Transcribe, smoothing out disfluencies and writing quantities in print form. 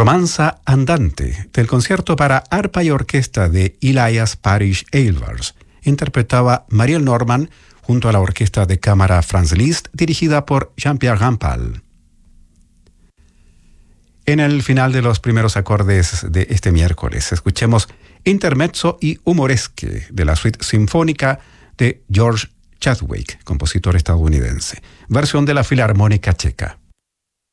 Romanza Andante, del concierto para arpa y orquesta de Elias Parish Eilvars. Interpretaba Mariel Norman junto a la orquesta de cámara Franz Liszt, dirigida por Jean-Pierre Rampal. En el final de los primeros acordes de este miércoles, escuchemos Intermezzo y Humoresque de la suite sinfónica de George Chadwick, compositor estadounidense, versión de la Filarmónica Checa.